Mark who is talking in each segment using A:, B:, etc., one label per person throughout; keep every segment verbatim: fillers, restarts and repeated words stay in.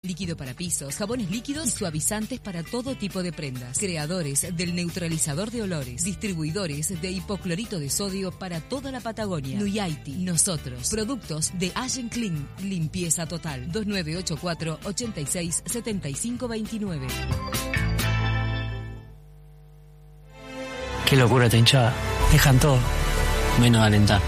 A: líquido para pisos, jabones líquidos y suavizantes para todo tipo de prendas. Creadores del neutralizador de olores, distribuidores de hipoclorito de sodio para toda la Patagonia. Nuyaiti, nosotros. Productos de Ashen Clean, limpieza total. dos nueve ocho cuatro, ochenta y seis, setenta y cinco veintinueve.
B: Qué locura esta hinchada. Dejan todo, menos alentar.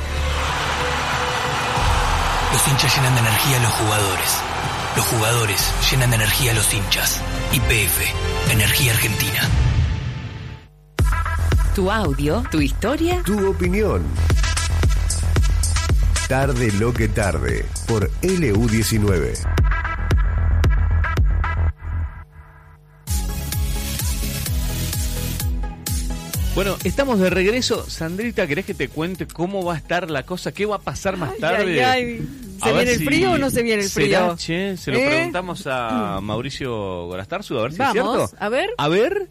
C: Los hinchas llenan de energía a los jugadores. Los jugadores llenan de energía a los hinchas. Y P F, Energía Argentina.
D: Tu audio, tu historia,
E: tu opinión. Tarde lo que tarde, por L U diecinueve.
F: Bueno, estamos de regreso. Sandrita, ¿querés que te cuente cómo va a estar la cosa? ¿Qué va a pasar más tarde?
G: Ay, ay, ay. ¿Se viene el
F: si
G: frío o no se viene el frío?
F: ¿Será, che? Se lo
G: ¿Eh?
F: preguntamos a Mauricio Gorastarzu, a ver si
G: Vamos,
F: es cierto.
G: a ver.
F: A ver.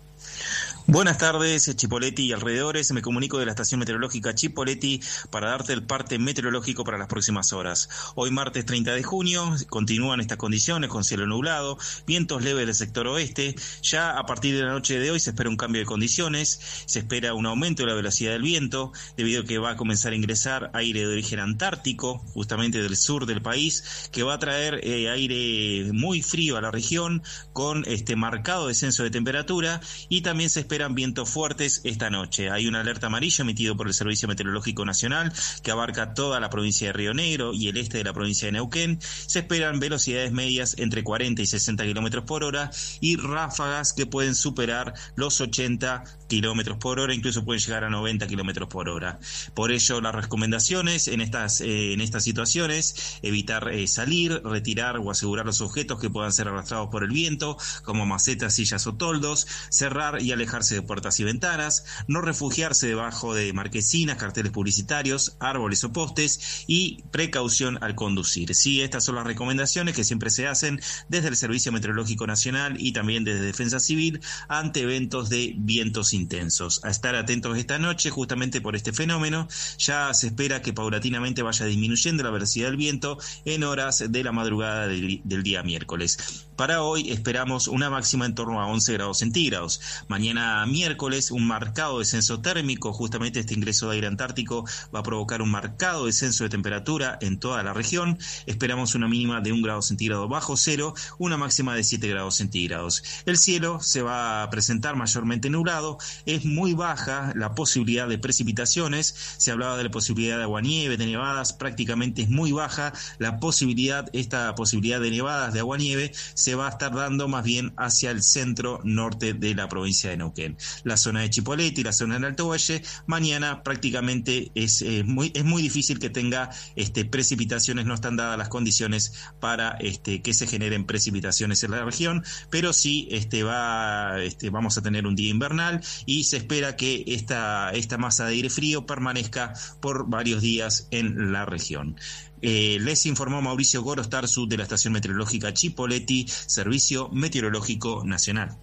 H: Buenas tardes, Chipoleti y alrededores. Me comunico de la estación meteorológica Chipoleti para darte el parte meteorológico para las próximas horas. Hoy martes treinta de junio continúan estas condiciones con cielo nublado, vientos leves del sector oeste. Ya a partir de la noche de hoy se espera un cambio de condiciones, se espera un aumento de la velocidad del viento debido a que va a comenzar a ingresar aire de origen antártico, justamente del sur del país, que va a traer eh, aire muy frío a la región con este marcado descenso de temperatura, y también se espera vientos fuertes esta noche. Hay una alerta amarilla emitido por el Servicio Meteorológico Nacional que abarca toda la provincia de Río Negro y el este de la provincia de Neuquén. Se esperan velocidades medias entre cuarenta y sesenta kilómetros por hora y ráfagas que pueden superar los ochenta kilómetros por hora, incluso pueden llegar a noventa kilómetros por hora. Por ello, las recomendaciones en estas, eh, en estas situaciones: evitar eh, salir, retirar o asegurar los objetos que puedan ser arrastrados por el viento, como macetas, sillas o toldos, cerrar y alejarse de puertas y ventanas, no refugiarse debajo de marquesinas, carteles publicitarios, árboles o postes, y precaución al conducir. Sí, estas son las recomendaciones que siempre se hacen desde el Servicio Meteorológico Nacional y también desde Defensa Civil ante eventos de vientos intensos. A estar atentos esta noche justamente por este fenómeno. Ya se espera que paulatinamente vaya disminuyendo la velocidad del viento en horas de la madrugada del, del día miércoles. Para hoy esperamos una máxima en torno a once grados centígrados. Mañana miércoles un marcado descenso térmico, justamente este ingreso de aire antártico va a provocar un marcado descenso de temperatura en toda la región. Esperamos una mínima de un grado centígrado bajo cero, una máxima de siete grados centígrados. El cielo se va a presentar mayormente nublado, es muy baja la posibilidad de precipitaciones. Se hablaba de la posibilidad de aguanieve, de nevadas, prácticamente es muy baja la posibilidad, esta posibilidad de nevadas, de aguanieve, se va a estar dando más bien hacia el centro norte de la provincia de Neuquén. La zona de Chipoleti y la zona del Alto Valle, mañana prácticamente es, eh, muy, es muy difícil que tenga este, precipitaciones, no están dadas las condiciones para este, que se generen precipitaciones en la región, pero sí este, va, este, vamos a tener un día invernal y se espera que esta, esta masa de aire frío permanezca por varios días en la región. Eh, les informó Mauricio Gorastarzu de la estación meteorológica Chipoleti, Servicio Meteorológico Nacional.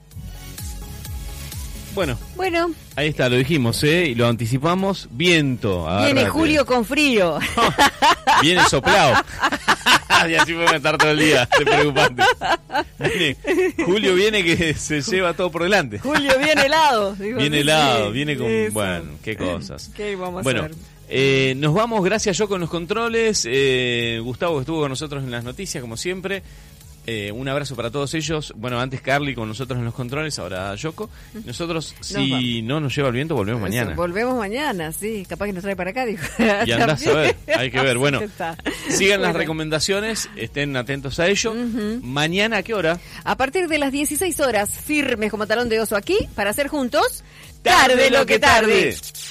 F: Bueno,
G: bueno,
F: ahí está, lo dijimos, ¿eh? Y lo anticipamos. Viento.
G: Viene
F: agárrate.
G: Julio con frío.
F: Viene soplado. Y así podemos estar todo el día, te preocupante. Viene, Julio viene que se lleva todo por delante.
G: Julio viene helado. Digo,
F: viene
G: sí,
F: helado,
G: sí,
F: viene con...
G: eso.
F: Bueno, qué cosas.
G: ¿Qué vamos
F: bueno,
G: a hacer?
F: Eh, nos vamos, gracias yo con los controles. Eh, Gustavo que estuvo con nosotros en las noticias, como siempre. Eh, un abrazo para todos ellos. Bueno, antes Carly con nosotros en los controles, ahora Yoko. Nosotros, si no nos lleva el viento, volvemos
G: Eso,
F: mañana.
G: Volvemos mañana, sí. Capaz que nos trae para acá, dijo.
F: Y andás a ver, hay que ver. Bueno, sigan
G: bueno.
F: las recomendaciones, estén atentos a ello. Uh-huh. Mañana, ¿a qué hora?
G: A partir de las dieciséis horas, firmes como talón de oso aquí, para hacer juntos Tarde lo que tarde.